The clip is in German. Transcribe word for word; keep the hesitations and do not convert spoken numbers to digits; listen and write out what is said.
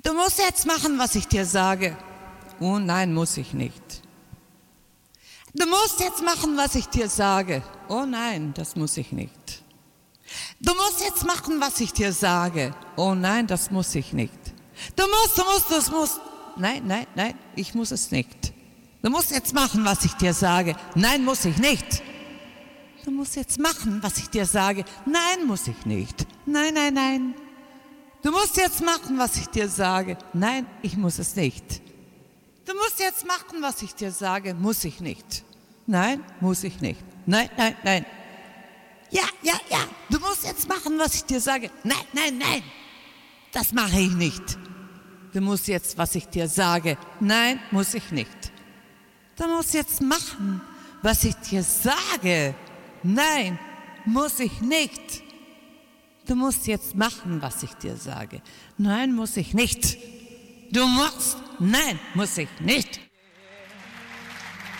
Du musst jetzt machen, was ich dir sage. Oh nein, muss ich nicht. Du musst jetzt machen, was ich dir sage. Oh nein, das muss ich nicht. Du musst jetzt machen, was ich dir sage. Oh nein, das muss ich nicht. Du musst, du musst, du musst. Nein, nein, nein, ich muss es nicht. Du musst jetzt machen, was ich dir sage. Nein, muss ich nicht. Du musst jetzt machen, was ich dir sage. Nein, muss ich nicht. Nein, nein, nein. Du musst jetzt machen, was ich dir sage. Nein, ich muss es nicht. Du musst jetzt machen, was ich dir sage. Muss ich nicht. Nein, muss ich nicht. Nein, nein, nein. Ja, ja, ja. Du musst jetzt machen, was ich dir sage. Nein, nein, nein. Das mache ich nicht. Du musst jetzt, was ich dir sage. Nein, muss ich nicht. Du musst jetzt machen, was ich dir sage. Nein, muss ich nicht. Du musst jetzt machen, was ich dir sage. Nein, muss ich nicht. Du musst. Nein, muss ich nicht.